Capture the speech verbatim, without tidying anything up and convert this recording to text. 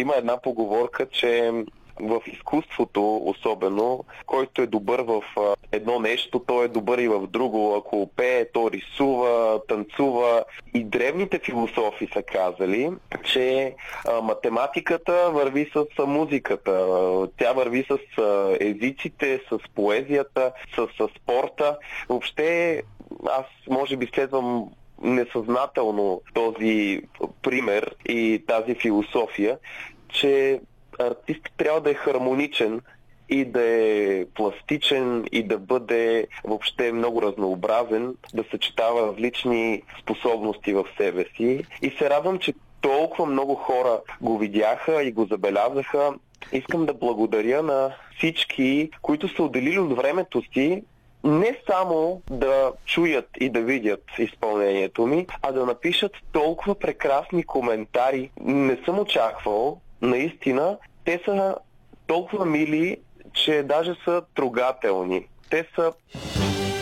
Има една поговорка, че в изкуството особено, който е добър в а, едно нещо, той е добър и в друго. Ако пее, то рисува, танцува. И древните философи са казали, че а, математиката върви с а, музиката. Тя върви с а, езиците, с поезията, с, с спорта. Въобще, аз може би следвам несъзнателно този пример и тази философия, че артист трябва да е хармоничен и да е пластичен и да бъде въобще много разнообразен, да съчетава различни способности в себе си. И се радвам, че толкова много хора го видяха и го забелязаха. Искам да благодаря на всички, които са отделили от времето си не само да чуят и да видят изпълнението ми, а да напишат толкова прекрасни коментари. Не съм очаквал. Наистина, те са толкова мили, че даже са трогателни. Те са